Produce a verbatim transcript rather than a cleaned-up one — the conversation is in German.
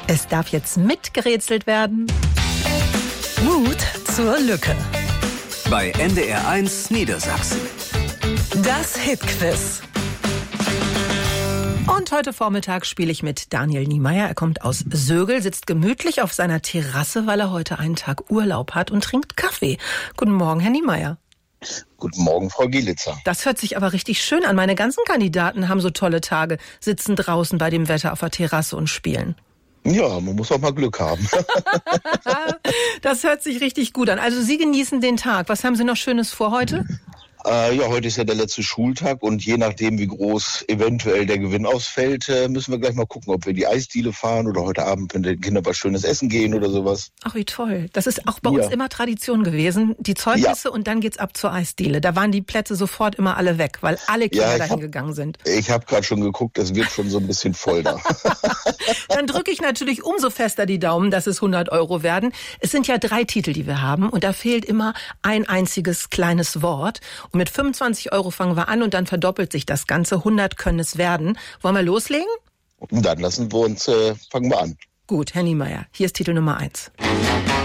Es darf jetzt mitgerätselt werden. Mut zur Lücke. Bei N D R eins Niedersachsen. Das Hitquiz. Und heute Vormittag spiele ich mit Daniel Niemeyer. Er kommt aus Sögel, sitzt gemütlich auf seiner Terrasse, weil er heute einen Tag Urlaub hat und trinkt Kaffee. Guten Morgen, Herr Niemeyer. Guten Morgen, Frau Gielitzer. Das hört sich aber richtig schön an. Meine ganzen Kandidaten haben so tolle Tage, sitzen draußen bei dem Wetter auf der Terrasse und spielen. Ja, man muss auch mal Glück haben. Das hört sich richtig gut an. Also Sie genießen den Tag. Was haben Sie noch Schönes vor heute? Äh, ja, heute ist ja der letzte Schultag und je nachdem, wie groß eventuell der Gewinn ausfällt, äh, müssen wir gleich mal gucken, ob wir die Eisdiele fahren oder heute Abend mit den Kindern was Schönes essen gehen oder sowas. Ach, wie toll. Das ist auch bei Ja. uns immer Tradition gewesen. Die Zeugnisse Ja. und dann geht's ab zur Eisdiele. Da waren die Plätze sofort immer alle weg, weil alle Kinder Ja, ich dahin hab- gegangen sind. Ich habe gerade schon geguckt, es wird schon so ein bisschen voll da. Dann drücke ich natürlich umso fester die Daumen, dass es hundert Euro werden. Es sind ja drei Titel, die wir haben und da fehlt immer ein einziges kleines Wort. Und mit fünfundzwanzig Euro fangen wir an und dann verdoppelt sich das Ganze. hundert können es werden. Wollen wir loslegen? Und dann lassen wir uns, äh, fangen wir an. Gut, Herr Niemeyer, hier ist Titel Nummer eins.